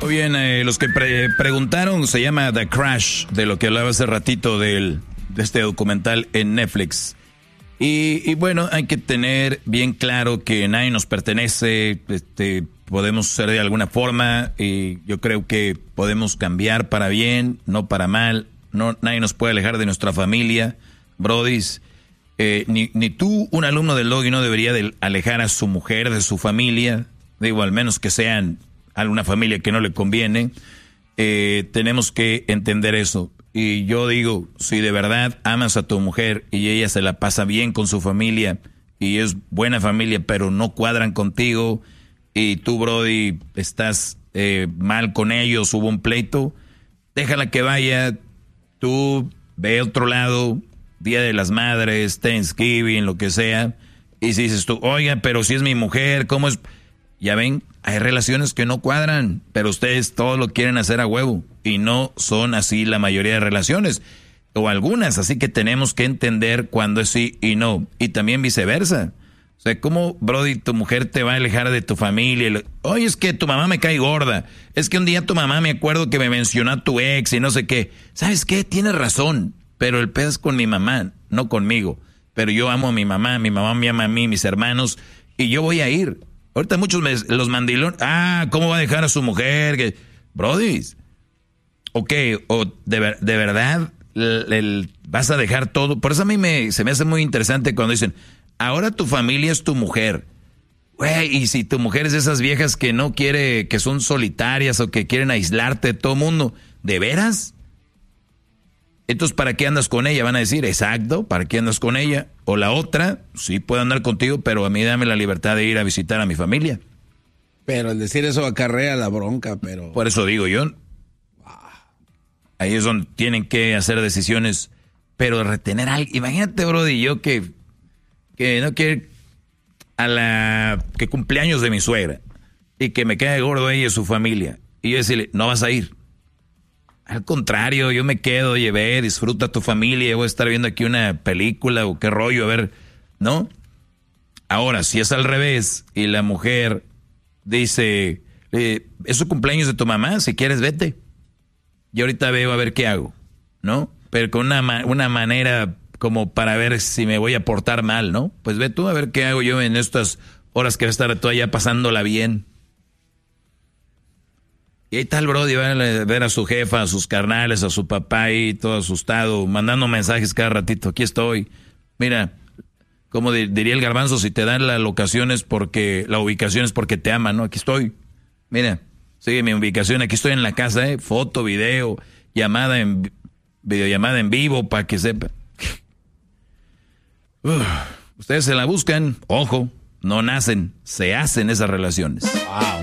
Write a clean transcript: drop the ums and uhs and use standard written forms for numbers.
Muy bien, los que preguntaron, se llama The Crash, de lo que hablaba hace ratito de este documental en Netflix. Y bueno, hay que tener bien claro que nadie nos pertenece, podemos ser de alguna forma, y yo creo que podemos cambiar para bien, no para mal. No, nadie nos puede alejar de nuestra familia, brodis. Ni tú, un alumno del Doggy, no debería de alejar a su mujer de su familia. Digo, al menos que sean alguna familia que no le conviene. Tenemos que entender eso. Y yo digo, si de verdad amas a tu mujer y ella se la pasa bien con su familia y es buena familia, pero no cuadran contigo, y tú, brody, estás mal con ellos, hubo un pleito, déjala que vaya, tú ve a otro lado, Día de las Madres, Thanksgiving, lo que sea, y si dices tú, oiga, pero si es mi mujer, ¿cómo es? Ya ven, hay relaciones que no cuadran, pero ustedes todos lo quieren hacer a huevo, y no son así la mayoría de relaciones, o algunas, así que tenemos que entender cuándo es sí y no, y también viceversa. O sea, ¿cómo, brody, tu mujer te va a alejar de tu familia? Oye, es que tu mamá me cae gorda. Es que un día tu mamá me acuerdo que me mencionó a tu ex y no sé qué. ¿Sabes qué? Tienes razón, pero el pedo es con mi mamá, no conmigo. Pero yo amo a mi mamá me ama a mí, mis hermanos, y yo voy a ir. Ahorita muchos los mandilones, ¿cómo va a dejar a su mujer? Brody, ok, o de verdad vas a dejar todo. Por eso a mí se me hace muy interesante cuando dicen, ahora tu familia es tu mujer. Güey, y si tu mujer es de esas viejas que no quiere, que son solitarias o que quieren aislarte de todo mundo, ¿de veras? Entonces, ¿para qué andas con ella? Van a decir, exacto, ¿para qué andas con ella? O la otra, sí puedo andar contigo, pero a mí dame la libertad de ir a visitar a mi familia. Pero el decir eso acarrea la bronca, pero... Por eso digo yo, ahí es donde tienen que hacer decisiones, pero retener a alguien. Imagínate, brody, yo que no quiero que cumpleaños de mi suegra y que me quede gordo ella y su familia, y yo decirle, no vas a ir. Al contrario, yo me quedo, oye, ve, disfruta tu familia, voy a estar viendo aquí una película o qué rollo, a ver, ¿no? Ahora, si es al revés y la mujer dice, es su cumpleaños de tu mamá, si quieres vete. Y ahorita veo a ver qué hago, ¿no? Pero con una manera como para ver si me voy a portar mal, ¿no? Pues ve tú a ver qué hago yo en estas horas que va a estar tú allá pasándola bien. Y ahí está el brody, va a ver a su jefa, a sus carnales, a su papá ahí, todo asustado, mandando mensajes cada ratito. Aquí estoy. Mira, como diría el Garbanzo, si te dan la ubicación es porque te aman, ¿no? Aquí estoy. Mira, sigue mi ubicación, aquí estoy en la casa, foto, video, videollamada en vivo para que sepa. Ustedes se la buscan, ojo, no nacen, se hacen esas relaciones. Wow.